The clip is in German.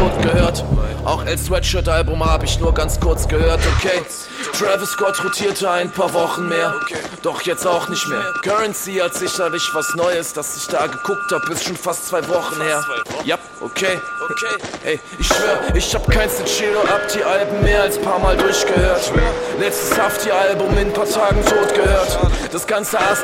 gehört. Auch El Sweatshirt-Album hab ich nur ganz kurz gehört, okay. Travis Scott rotierte ein paar Wochen mehr, doch jetzt auch nicht mehr. Currency hat sicherlich was Neues, dass ich da geguckt hab, ist schon fast 2 Wochen her. Ja, okay. Ey, ich schwör, ich hab kein Chill ab, die Alben mehr als paar Mal durchgehört. Letztes Hafti-Album in paar Tagen tot gehört. Das ganze